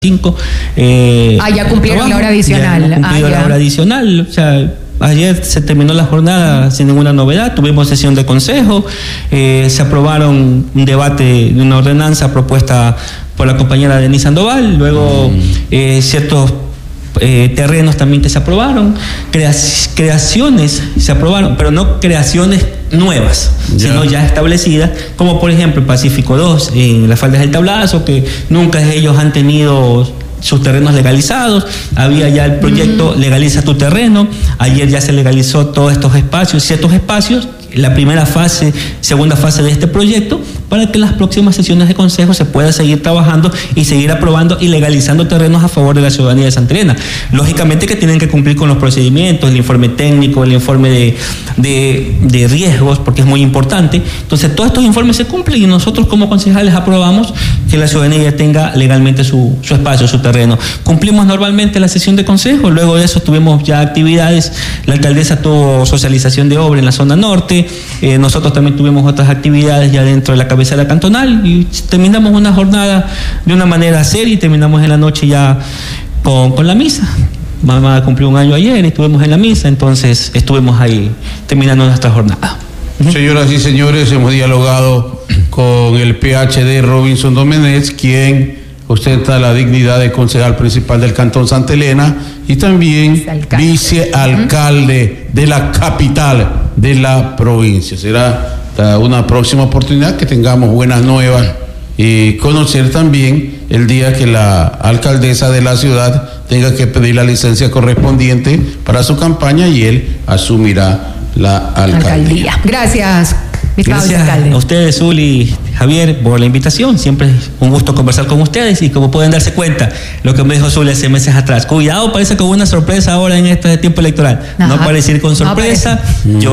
ya cumplieron la hora adicional. Ya cumplido la hora adicional. O sea, ayer se terminó la jornada sin ninguna novedad. Tuvimos sesión de consejo. Se aprobaron un debate de una ordenanza propuesta por la compañera Denise Sandoval. Luego ciertos terrenos también que se aprobaron. Creaciones se aprobaron, pero no creaciones nuevas, sino ya establecidas, como por ejemplo el Pacífico 2 en las faldas del Tablazo, que nunca ellos han tenido sus terrenos legalizados. Había ya el proyecto Legaliza tu terreno. Ayer ya se legalizó todos estos espacios, ciertos espacios, la primera fase, segunda fase de este proyecto, para que en las próximas sesiones de consejo se pueda seguir trabajando y seguir aprobando y legalizando terrenos a favor de la ciudadanía de Santa Elena. Lógicamente que tienen que cumplir con los procedimientos, el informe técnico, el informe de riesgos, porque es muy importante. Entonces todos estos informes se cumplen y nosotros como concejales aprobamos que la ciudadanía tenga legalmente su espacio, su terreno. Cumplimos normalmente la sesión de consejo. Luego de eso tuvimos ya actividades. La alcaldesa tuvo socialización de obra en la zona norte. Nosotros también tuvimos otras actividades ya dentro de la cabecera cantonal y terminamos una jornada de una manera seria y terminamos en la noche ya con la misa. Mamá cumplió un año ayer y estuvimos en la misa, entonces estuvimos ahí terminando nuestra jornada. Señoras y señores, hemos dialogado con el PhD Robinson Domenech, quien ostenta la dignidad de concejal principal del Cantón Santa Elena y también vicealcalde de la capital de la provincia. Será una próxima oportunidad que tengamos buenas nuevas y conocer también el día que la alcaldesa de la ciudad tenga que pedir la licencia correspondiente para su campaña y él asumirá la alcaldía. Gracias. Gracias a ustedes, Zuli, Javier, por la invitación. Siempre es un gusto conversar con ustedes y como pueden darse cuenta, lo que me dijo Zuli hace meses atrás. Cuidado, parece que hubo una sorpresa ahora en este tiempo electoral. No parece ir con sorpresa.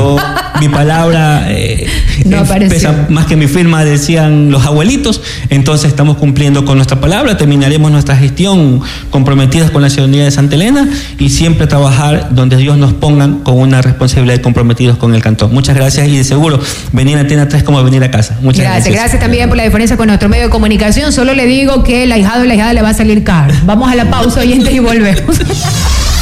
Mi palabra pesa más que mi firma, decían los abuelitos. Entonces estamos cumpliendo con nuestra palabra. Terminaremos nuestra gestión comprometidas con la ciudadanía de Santa Elena y siempre trabajar donde Dios nos pongan con una responsabilidad y comprometidos con el cantón. Muchas gracias y de seguro venir a Antena 3 como venir a casa. Muchas gracias. Gracias también por la diferencia con nuestro medio de comunicación. Solo le digo que el ahijado y la ahijada le va a salir caro. Vamos a la pausa, oyentes, y volvemos.